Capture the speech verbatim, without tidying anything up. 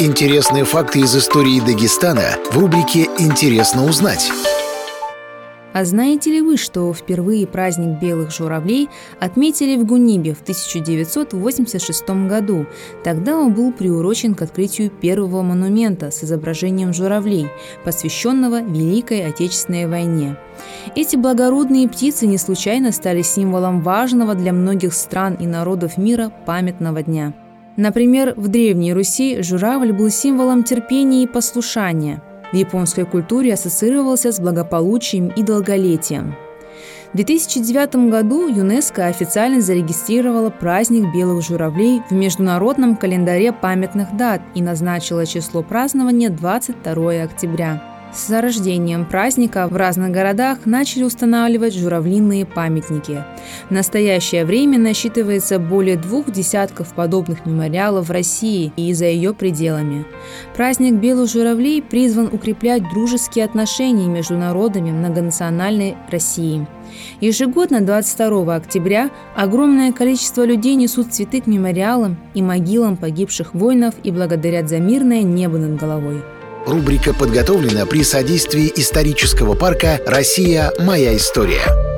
Интересные факты из истории Дагестана в рубрике «Интересно узнать». А знаете ли вы, что впервые праздник белых журавлей отметили в Гунибе в тысяча девятьсот восемьдесят шестом году? Тогда он был приурочен к открытию первого монумента с изображением журавлей, посвященного Великой Отечественной войне. Эти благородные птицы не случайно стали символом важного для многих стран и народов мира памятного дня. Например, в Древней Руси журавль был символом терпения и послушания. В японской культуре ассоциировался с благополучием и долголетием. В две тысячи девятом году ЮНЕСКО официально зарегистрировала праздник белых журавлей в международном календаре памятных дат и назначила число празднования двадцать второе октября. С зарождением праздника в разных городах начали устанавливать журавлиные памятники. В настоящее время насчитывается более двух десятков подобных мемориалов в России и за ее пределами. Праздник белых журавлей призван укреплять дружеские отношения между народами многонациональной России. Ежегодно двадцать второго октября огромное количество людей несут цветы к мемориалам и могилам погибших воинов и благодарят за мирное небо над головой. Рубрика подготовлена при содействии исторического парка «Россия. Моя история».